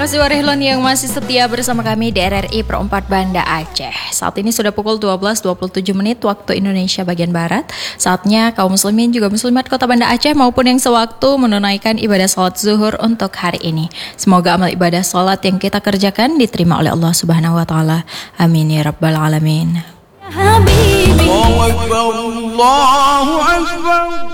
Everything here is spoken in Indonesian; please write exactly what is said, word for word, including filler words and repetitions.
kasih Warihlan yang masih setia bersama kami di R R I Perempat Banda Aceh. Saat ini sudah pukul dua belas dua puluh tujuh menit waktu Indonesia bagian Barat. Saatnya kaum muslimin juga muslimat Kota Banda Aceh maupun yang sewaktu menunaikan ibadah sholat zuhur untuk hari ini. Semoga amal ibadah sholat yang kita kerjakan diterima oleh Allah Subhanahu Wa Taala. Amin ya Rabbal Alamin. Allahu Akbar, Allahu Akbar.